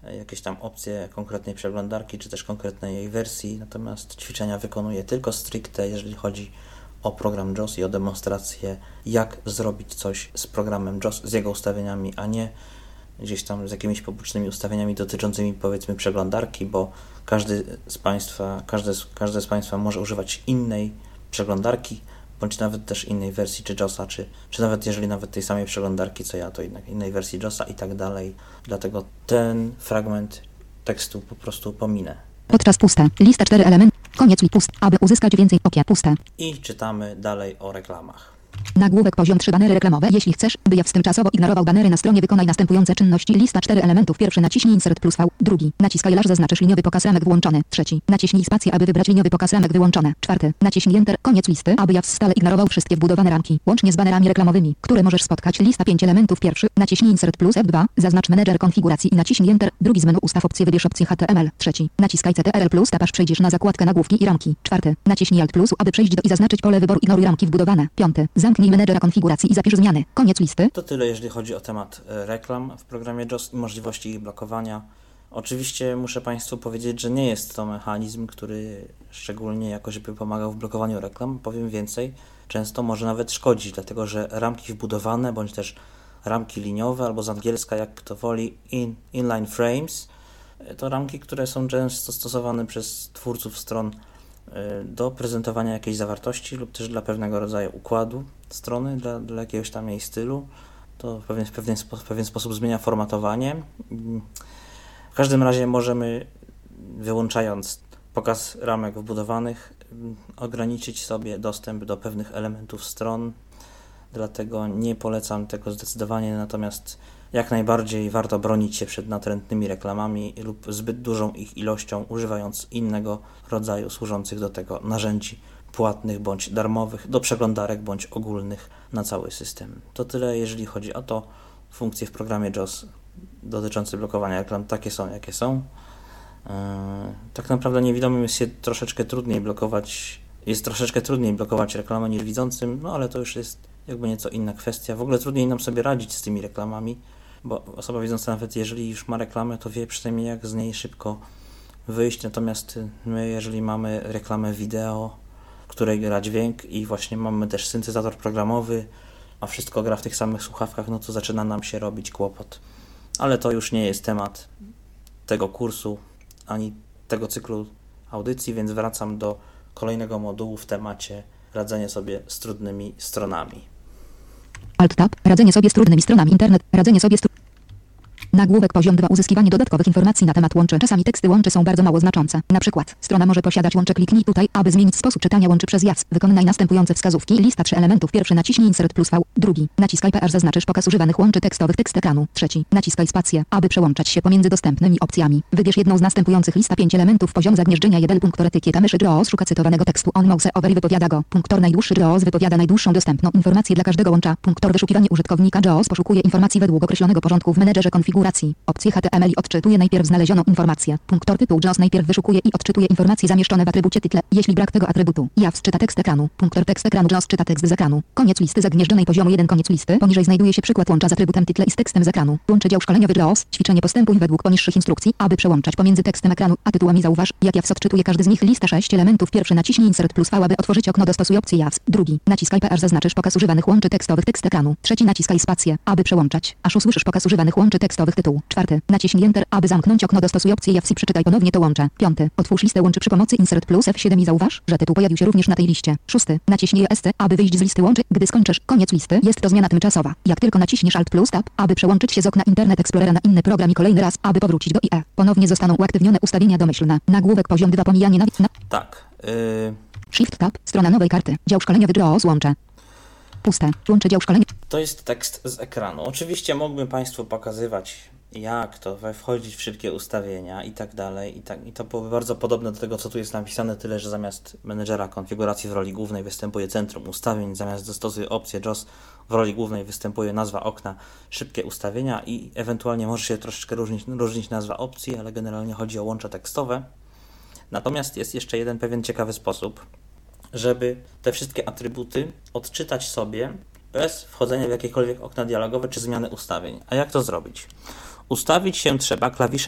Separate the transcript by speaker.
Speaker 1: jakieś tam opcje konkretnej przeglądarki, czy też konkretnej jej wersji, natomiast ćwiczenia wykonuję tylko stricte, jeżeli chodzi o program JAWS i o demonstrację, jak zrobić coś z programem JAWS, z jego ustawieniami, a nie gdzieś tam z jakimiś pobocznymi ustawieniami dotyczącymi, powiedzmy, przeglądarki, bo każdy z Państwa może używać innej przeglądarki, bądź nawet też innej wersji czy JAWSa, czy nawet jeżeli nawet tej samej przeglądarki co ja, to jednak innej wersji JAWSa i tak dalej. Dlatego ten fragment tekstu po prostu pominę.
Speaker 2: Podczas puste. Lista 4 elementów. Koniec list pust. Aby uzyskać więcej okien puste.
Speaker 1: I czytamy dalej o reklamach.
Speaker 2: Nagłówek poziom 3 banery reklamowe. Jeśli chcesz, by JAWS tymczasowo ignorował banery na stronie, wykonaj następujące czynności. Lista 4 elementów. Pierwszy naciśnij Insert plus V. Drugi. Naciskaj Lash, zaznaczysz liniowy pokaz ramek włączony. Trzeci. Naciśnij spację, aby wybrać liniowy pokaz ramek wyłączone. Czwarty. Naciśnij Enter. Koniec listy, aby JAWS stale ignorował wszystkie wbudowane ramki, łącznie z banerami reklamowymi, które możesz spotkać. Lista 5 elementów. Pierwszy. Naciśnij Insert plus F2. Zaznacz menedżer konfiguracji i naciśnij Enter. Drugi z menu ustaw opcję, wybierz opcję HTML. Trzeci. Naciskaj CTRL plus tab, aż przejdziesz na zakładkę nagłówki i ramki. Czwarty. Naciśnij Alt plus, aby przejść do i zaznaczyć pole wyboru ignoruj ramki wbudowane. Piąty. Zamknij menedżera konfiguracji i zapisz zmiany. Koniec listy.
Speaker 1: To tyle, jeżeli chodzi o temat reklam w programie JAWS i możliwości ich blokowania. Oczywiście muszę Państwu powiedzieć, że nie jest to mechanizm, który szczególnie jakoś by pomagał w blokowaniu reklam. Powiem więcej, często może nawet szkodzić, dlatego że ramki wbudowane, bądź też ramki liniowe, albo z angielska, jak kto woli, inline frames, to ramki, które są często stosowane przez twórców stron do prezentowania jakiejś zawartości lub też dla pewnego rodzaju układu strony, dla jakiegoś tam jej stylu. To w pewien sposób zmienia formatowanie. W każdym razie możemy, wyłączając pokaz ramek wbudowanych, ograniczyć sobie dostęp do pewnych elementów stron. Dlatego nie polecam tego zdecydowanie, natomiast jak najbardziej warto bronić się przed natrętnymi reklamami lub zbyt dużą ich ilością, używając innego rodzaju służących do tego narzędzi płatnych bądź darmowych, do przeglądarek bądź ogólnych na cały system. To tyle, jeżeli chodzi o to. Funkcje w programie JAWS dotyczące blokowania reklam takie są, jakie są. Tak naprawdę niewidomym jest troszeczkę trudniej blokować reklamę niż widzącym, no ale to już jest jakby nieco inna kwestia. W ogóle trudniej nam sobie radzić z tymi reklamami, bo osoba widząca, nawet jeżeli już ma reklamę, to wie przynajmniej, jak z niej szybko wyjść. Natomiast my, jeżeli mamy reklamę wideo, w której gra dźwięk i właśnie mamy też syntezator programowy, a wszystko gra w tych samych słuchawkach, no to zaczyna nam się robić kłopot. Ale to już nie jest temat tego kursu, ani tego cyklu audycji, więc wracam do kolejnego modułu w temacie radzenie sobie z trudnymi stronami.
Speaker 2: Alt tab. Radzenie sobie z trudnymi stronami. Internet. Radzenie sobie z Nagłówek poziom 2. Uzyskiwanie dodatkowych informacji na temat łączy. Czasami teksty łączy są bardzo mało znaczące. Na przykład, strona może posiadać łącze. Kliknij tutaj, aby zmienić sposób czytania łączy przez JAWS. Wykonaj następujące wskazówki. Lista 3 elementów. Pierwszy naciśnij Insert plus V. Drugi. Naciskaj P, aż zaznaczysz pokaz używanych łączy tekstowych. Tekst ekranu. Trzeci. Naciskaj spację, aby przełączać się pomiędzy dostępnymi opcjami. Wybierz jedną z następujących. Lista 5 elementów. Poziom zagnieżdżenia 1. Punktor etykieta myszy. JAWS szuka cytowanego tekstu. On mouse over wypowiada go. Punktor najdłuższy. JAWS wypowiada najdłuższą dostępną informację dla każdego łącza. Punktor wyszukiwanie użytkownika. JAWS poszukuje informacji według określonego porządku w menedżerze konfiguracji. Opcje HTML i odczytuje najpierw znalezioną informację. Punktor tytuł. JAWS najpierw wyszukuje i odczytuje informacje zamieszczone w atrybucie tytle. Jeśli brak tego atrybutu, JAWS czyta tekst ekranu. Punktor tekst ekranu. JAWS czyta tekst z ekranu. Koniec listy zagnieżdżonej poziomu 1. Koniec listy. Poniżej znajduje się przykład łącza z atrybutem tytle i z tekstem z ekranu. Łącze dział szkoleniowy JAWS. Ćwiczenie postępuj według poniższych instrukcji, aby przełączać pomiędzy tekstem ekranu a tytułami. Zauważ, jak JAWS odczytuje każdy z nich. Lista 6 elementów. Pierwszy naciśnij Insert plus V, aby otworzyć okno. Dostosuj opcję JAWS. Drugi. Naciskaj P, aż zaznaczysz pokaz używanych łączy tekstowych. Tekst ekranu. Trzeci. Naciskaj spację, aby przełączać, aż usłyszysz pokaz używanych łączy tekstowych. Tytuł. Czwarty. Naciśnij Enter, aby zamknąć okno. Dostosuj opcję JAWS i przeczytaj ponownie to łącze. Piąty. Otwórz listę łączy przy pomocy Insert plus F7 i zauważ, że tytuł pojawił się również na tej liście. Szósty. Naciśnij ESC, aby wyjść z listy łączy. Gdy skończysz, koniec listy. Jest to zmiana tymczasowa. Jak tylko naciśniesz Alt plus Tab, aby przełączyć się z okna Internet Explorera na inny program i kolejny raz, aby powrócić do IE, ponownie zostaną uaktywnione ustawienia domyślne. Nagłówek poziom 2. Pomijanie
Speaker 1: Tak.
Speaker 2: Shift Tab. Strona nowej karty. Dział szkoleniowy JAWS łącze. Puste. Łącze dział szkolenia.
Speaker 1: To jest tekst z ekranu. Oczywiście mógłbym Państwu pokazywać, jak to wchodzić w wszystkie ustawienia i tak dalej. I to byłoby bardzo podobne do tego, co tu jest napisane, tyle że zamiast menedżera konfiguracji w roli głównej występuje centrum ustawień, zamiast dostosuj opcję JAWS w roli głównej występuje nazwa okna, szybkie ustawienia i ewentualnie może się troszeczkę różnić nazwa opcji, ale generalnie chodzi o łącza tekstowe. Natomiast jest jeszcze jeden pewien ciekawy sposób, żeby te wszystkie atrybuty odczytać sobie bez wchodzenia w jakiekolwiek okna dialogowe czy zmiany ustawień. A jak to zrobić? Ustawić się trzeba klawiszem